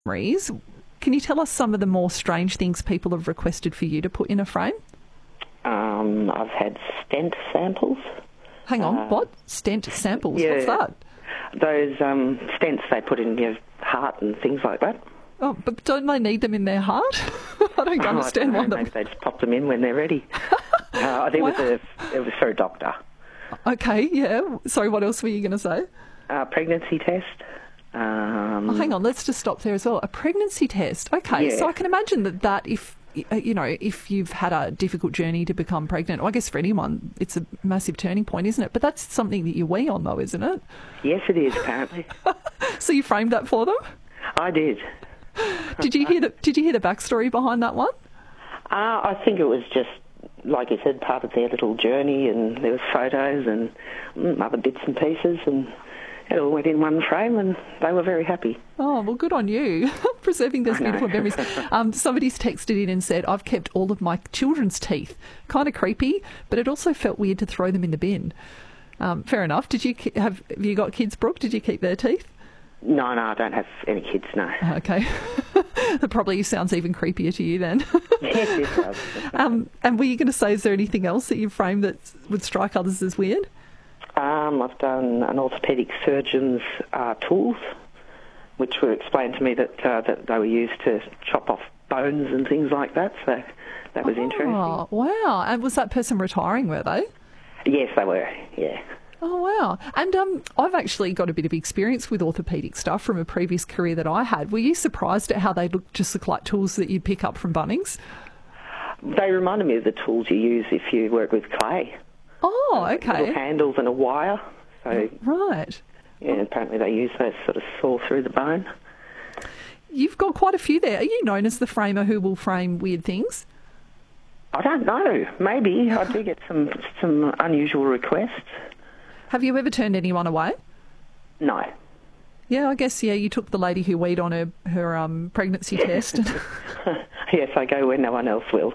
Rees, can you tell us some of the more strange things people have requested for you to put in a frame? I've had stent samples. Hang on, what? Stent samples? Yeah. What's that? Those stents they put in your heart and things like that. Oh, but don't they need them in their heart? I don't understand why. Maybe they just pop them in when they're ready. I think it was for a doctor. Okay, yeah. Sorry, what else were you going to say? Pregnancy test. Hang on, let's just stop there as well. A pregnancy test. Okay, Yeah. so I can imagine that if you've had a difficult journey to become pregnant, I guess for anyone, it's a massive turning point, isn't it? But that's something that you wee on, though, isn't it? Yes, it is, apparently. So you framed that for them? I did. Did you hear the backstory behind that one? I think it was just, like you said, part of their little journey, and there was photos and other bits and pieces, and it all went in one frame, and they were very happy. Oh, well, good on you, preserving those beautiful memories. Somebody's texted in and said, I've kept all of my children's teeth. Kind of creepy, but it also felt weird to throw them in the bin. Fair enough. Have you got kids, Brooke? Did you keep their teeth? No, I don't have any kids, no. Okay. That probably sounds even creepier to you then. Yes, it does. And were you going to say, is there anything else that you've framed that would strike others as weird? I've done an orthopaedic surgeon's tools, which were explained to me that they were used to chop off bones and things like that, so that was interesting. Oh, wow. And was that person retiring, were they? Yes, they were, yeah. Oh, wow. And I've actually got a bit of experience with orthopaedic stuff from a previous career that I had. Were you surprised at how they look like tools that you'd pick up from Bunnings? They reminded me of the tools you use if you work with clay. Oh, okay. Little handles and a wire. So, right. Yeah, apparently they use those sort of saw through the bone. You've got quite a few there. Are you known as the framer who will frame weird things? I don't know. Maybe. I do get some unusual requests. Have you ever turned anyone away? No. Yeah, I guess, you took the lady who weighed on her pregnancy test. Yes, I go where no one else will.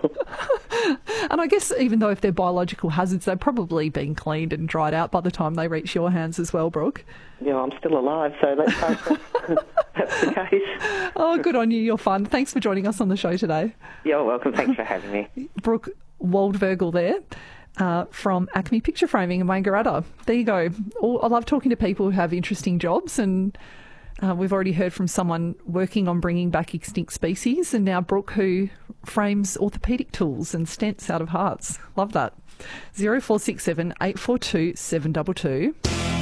And I guess even though if they're biological hazards, they've probably been cleaned and dried out by the time they reach your hands as well, Brooke. Yeah, I'm still alive, so let's hope that's the case. Oh, good on you. You're fun. Thanks for joining us on the show today. You're welcome. Thanks for having me. Brooke Waldvogel there. From Acme Picture Framing in Wangaratta. There you go. I love talking to people who have interesting jobs, and we've already heard from someone working on bringing back extinct species, and now Brooke, who frames orthopaedic tools and stents out of hearts. Love that. 0467 842 722.